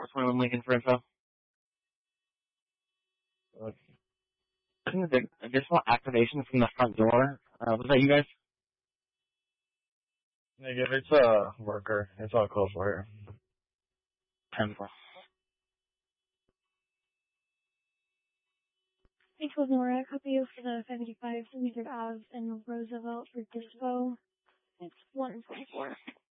421 Lincoln for info. Additional activation from the front door. Was that you guys? Negative, it's a worker. It's all close for here. 10-4. Thanks, Nora. Copy you for the 585 Wizard Ave and Roosevelt for Dispo. It's 144.